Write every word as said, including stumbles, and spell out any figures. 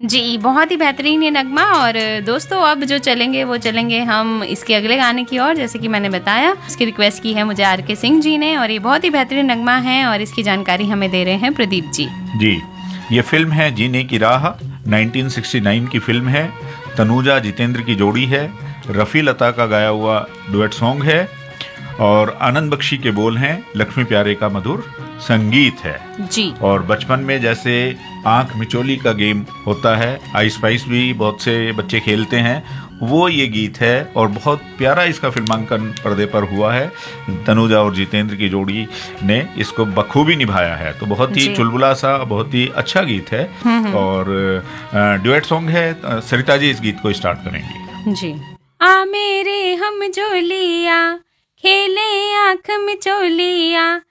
जी, बहुत ही बेहतरीन ये नगमा। और दोस्तों अब जो चलेंगे वो चलेंगे हम इसके अगले गाने की ओर। जैसे कि मैंने बताया, इसकी रिक्वेस्ट की है मुझे आर के सिंह जी ने, और ये बहुत ही बेहतरीन नगमा है और इसकी जानकारी हमें दे रहे हैं प्रदीप जी। जी, ये फिल्म है जीने की राह, नाइनटीन सिक्सटी नाइन की फिल्म है। तनुजा जितेंद्र की जोड़ी है, रफ़ी लता का गाया हुआ डुएट सॉन्ग है और आनंद बख्शी के बोल हैं, लक्ष्मी प्यारे का मधुर संगीत है जी। और बचपन में जैसे आंख मिचोली का गेम होता है, आइस पाइस भी बहुत से बच्चे खेलते हैं, वो ये गीत है और बहुत प्यारा इसका फिल्मांकन पर्दे पर हुआ है। तनुजा और जितेंद्र की जोड़ी ने इसको बखूबी निभाया है, तो बहुत ही चुलबुला सा, बहुत ही अच्छा गीत है और ड्यूएट सॉन्ग है। सरिता जी इस गीत को स्टार्ट करेंगी। जी। आ मेरे हम जोलिया खेले आंख मिचोलिया,